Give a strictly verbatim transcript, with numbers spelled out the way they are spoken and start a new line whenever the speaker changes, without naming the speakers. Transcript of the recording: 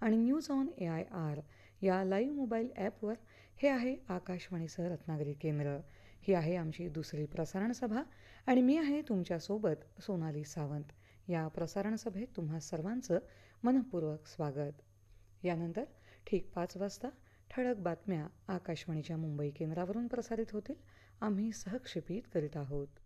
आणि news on A I R या live mobile ॲपवर. हे आहे आकाशवाणीचं रत्नागिरी केंद्र. ही आहे आमची दुसरी प्रसारण सभा आणि मी आहे तुमच्यासोबत सोनाली सावंत. या प्रसारण सभेत तुम्हा सर्वांचं मनःपूर्वक स्वागत. यानंतर ठीक पाच वाजता ठळक बातम्या आकाशवाणीच्या मुंबई केंद्रावरून प्रसारित होतील. आम्ही सहक्षेपित करीत आहोत.